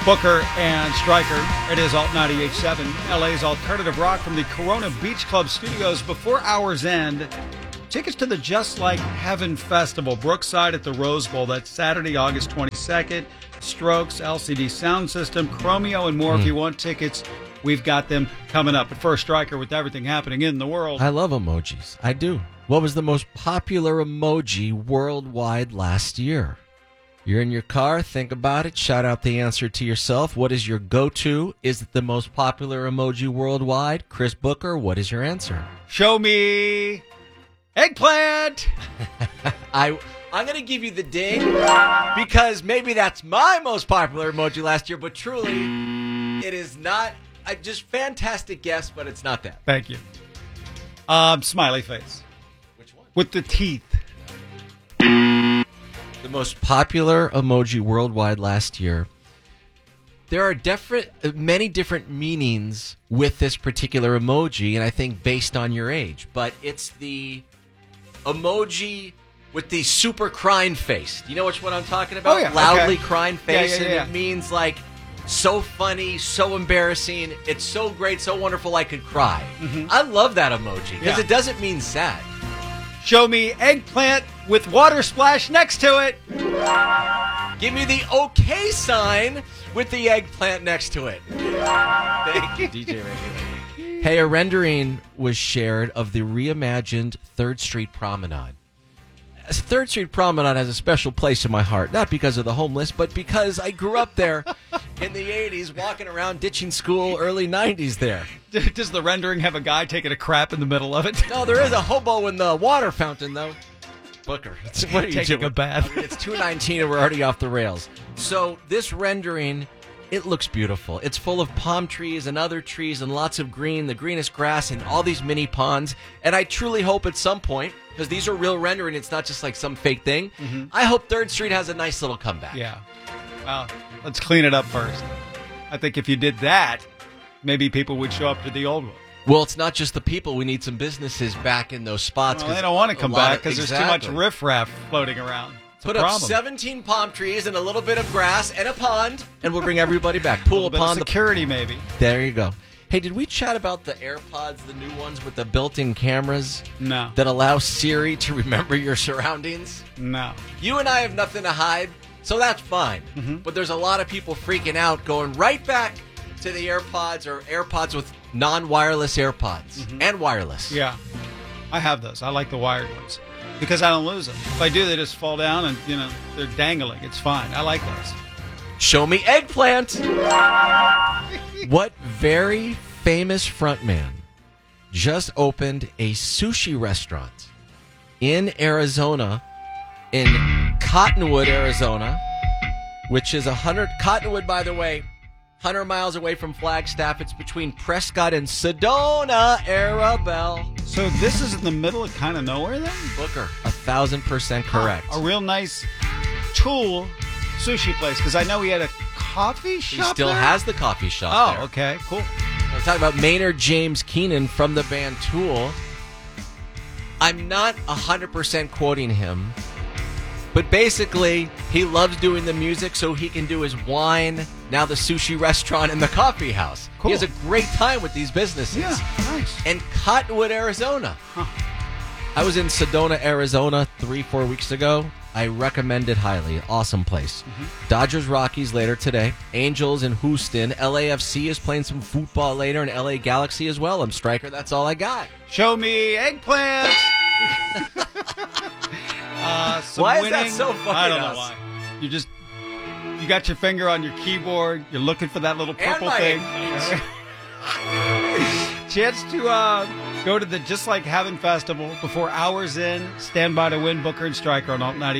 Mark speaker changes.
Speaker 1: Booker and Stryker. It is Alt 98.7, LA's alternative rock from the Corona Beach Club studios. Before hours end, tickets to the Just Like Heaven Festival, Brookside at the Rose Bowl. That's Saturday, August 22nd. Strokes, LCD Sound System, Chromeo, and more. If you want tickets, we've got them coming up. But first, Stryker, with everything happening in the world.
Speaker 2: I love emojis. I do. What was the most popular emoji worldwide last year? You're in your car, think about it, shout out the answer to yourself. What is your go-to? Is it the most popular emoji worldwide? Chris Booker, what is your answer?
Speaker 1: Show me eggplant.
Speaker 2: I'm going to give you the ding because maybe that's my most popular emoji last year, but truly, it is not. Just fantastic guess, but it's not that.
Speaker 1: Thank you. Smiley face.
Speaker 2: Which one?
Speaker 1: With the teeth.
Speaker 2: The most popular emoji worldwide last year. There are many different meanings with this particular emoji, and I think based on your age. But it's the emoji with the super crying face. Do you know which one I'm talking about?
Speaker 1: Oh, yeah.
Speaker 2: Loudly
Speaker 1: Okay.
Speaker 2: crying face,
Speaker 1: Yeah.
Speaker 2: and it means like so funny, so embarrassing. It's so great, so wonderful, I could cry. I love that emoji because it doesn't mean sad.
Speaker 1: Show me eggplant with water splash next to it.
Speaker 2: Give me the okay sign with the eggplant next to it. Thank you, DJ Regulator. Hey, a rendering was shared of the reimagined 3rd Street Promenade. 3rd Street Promenade has a special place in my heart, not because of the homeless, but because I grew up there in the 80s, walking around ditching school, early 90s there.
Speaker 1: Does the rendering have a guy taking a crap in the middle of it?
Speaker 2: No, there is a hobo in the water fountain, though. Booker, what are you
Speaker 1: Taking
Speaker 2: doing?
Speaker 1: a bath.
Speaker 2: I mean, it's 2:19 and we're already off the rails. So this rendering, it looks beautiful. It's full of palm trees and other trees and lots of green, the greenest grass, and all these mini ponds. And I truly hope at some point, because these are real rendering, it's not just like some fake thing, I hope 3rd Street has a nice little comeback.
Speaker 1: Yeah. Well, let's clean it up first. I think if you did that, maybe people would show up to the old one.
Speaker 2: Well, it's not just the people. We need some businesses back in those spots.
Speaker 1: Well, they don't want to come back because there's too much
Speaker 2: Exactly.
Speaker 1: riffraff floating around. It's
Speaker 2: Put
Speaker 1: a
Speaker 2: up
Speaker 1: problem.
Speaker 2: 17 palm trees and a little bit of grass and a pond, and we'll bring everybody back.
Speaker 1: A
Speaker 2: Pool,
Speaker 1: little bit of
Speaker 2: pond,
Speaker 1: security, maybe.
Speaker 2: There you go. Hey, did we chat about the AirPods, the new ones with the built-in cameras
Speaker 1: No.
Speaker 2: that allow Siri to remember your surroundings?
Speaker 1: No.
Speaker 2: You and I have nothing to hide, so that's fine. But there's a lot of people freaking out, going right back to the AirPods or AirPods with non-wireless AirPods and wireless.
Speaker 1: Yeah. I have those. I like the wired ones because I don't lose them. If I do, they just fall down and, they're dangling. It's fine. I like those.
Speaker 2: Show me eggplant. What very famous frontman just opened a sushi restaurant in Arizona, in Cottonwood, Arizona, which is Cottonwood, by the way, 100 miles away from Flagstaff. It's between Prescott and Sedona, Arabelle.
Speaker 1: So this is in the middle of kind of nowhere then?
Speaker 2: Booker, 1,000% correct.
Speaker 1: A real nice Tool sushi place because I know he had a coffee
Speaker 2: He
Speaker 1: shop
Speaker 2: still
Speaker 1: there?
Speaker 2: has the coffee shop there.
Speaker 1: Okay, cool.
Speaker 2: We're talking about Maynard James Keenan from the band Tool. I'm not 100% quoting him, but basically, he loves doing the music so he can do his wine, now the sushi restaurant, and the coffee house.
Speaker 1: Cool.
Speaker 2: He has a great time with these businesses.
Speaker 1: Yeah, nice.
Speaker 2: And Cottonwood, Arizona.
Speaker 1: Huh.
Speaker 2: I was in Sedona, Arizona 3-4 weeks ago. I recommend it highly. Awesome place. Dodgers Rockies later today. Angels in Houston. LAFC is playing some football later, and LA Galaxy as well. I'm Stryker. That's all I got.
Speaker 1: Show me eggplant. Some
Speaker 2: Why is
Speaker 1: winning,
Speaker 2: that so fucking
Speaker 1: I don't know
Speaker 2: us?
Speaker 1: why. You got your finger on your keyboard. You're looking for that little purple
Speaker 2: my
Speaker 1: thing.
Speaker 2: eggplant.
Speaker 1: Chance to go to the Just Like Heaven Festival before hours in. Stand by to win Booker and Stryker on Alt 90.